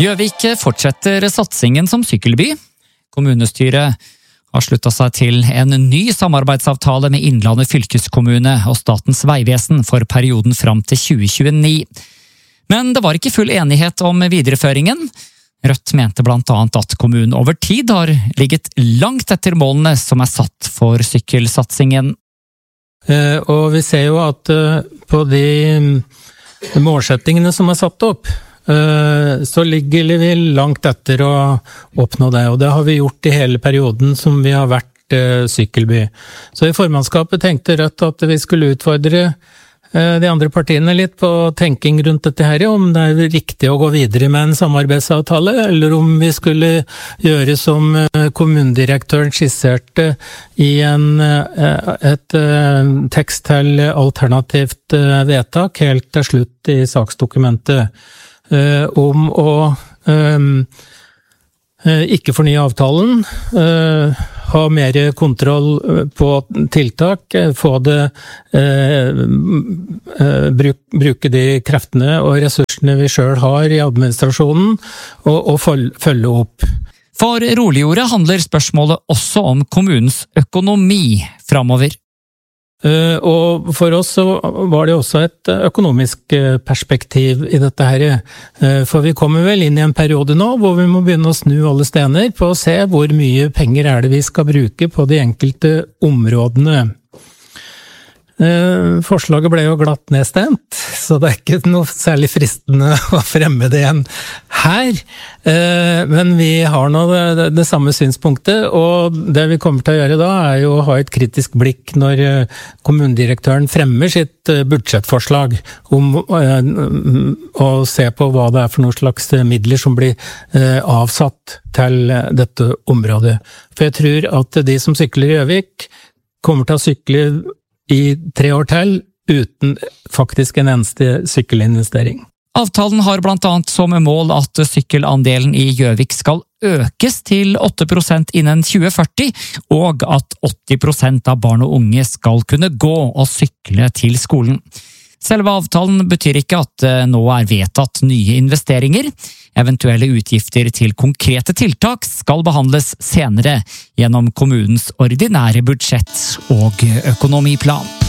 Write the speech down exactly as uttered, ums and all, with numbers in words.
Gjøvik fortsetter satsingen som sykkelby. Kommunestyret har sluttet seg til en ny samarbeidsavtale med Innlandet fylkeskommune og Statens vegvesen for perioden fram til tjue tjueni. Men det var ikke full enighet om videreføringen. Rødt mente blant annet at kommunen over tid har ligget langt etter målene som er satt for sykkelsatsingen. Og vi ser jo at på de målsettingene som er satt opp, så ligger vi langt etter å oppnå det, og det har vi gjort i hele perioden som vi har vært sykkelby. Så i formannskapet tenkte Rødt at vi skulle utfordre de andre partiene litt på tenking rundt dette her, om det er riktig å gå videre med en samarbeidsavtale, eller om vi skulle gjøre som kommunedirektøren skisserte i en, et tekst til alternativt vedtak helt til slutt i saksdokumentet, om å um, ikke fornye avtalen, uh, ha mer kontroll på tiltak, få det, uh, uh, bruk, bruke de kreftene og ressursene vi selv har i administrasjonen, og, og følge opp. For Roligordet handler spørsmålet også om kommunens økonomi fremover. Uh, og for oss så var det også et økonomisk perspektiv i dette her. Uh, for vi kommer vel inn i en periode nå hvor vi må begynne å snu alle stener på å se hvor mye penger er det vi skal bruke på de enkelte områdene. Uh, forslaget ble jo glatt nedstemt, så det er ikke noe særlig fristende å fremme det igjen her. Uh, men vi har nå det, det samme synspunktet, og det vi kommer til å gjøre da er jo å ha et kritisk blikk når uh, kommunedirektøren fremmer sitt uh, budsjettforslag om uh, å se på hva det er for noen slags midler som blir uh, avsatt til uh, dette området. For jeg tror at de som sykler i Gjøvik kommer til å sykle i tre år til, uten faktisk en eneste sykkelinvestering. Avtalen har blant annet som mål at sykkelandelen i Gjøvik skal økes til åtte prosent innen tjue førti, og at åtti prosent av barn og unge skal kunne gå og sykle til skolen. Selve avtalen betyr ikke at det nå er vedtatt nye investeringer. Eventuelle utgifter til konkrete tiltak skal behandles senere gjennom kommunens ordinære budsjett og økonomiplan.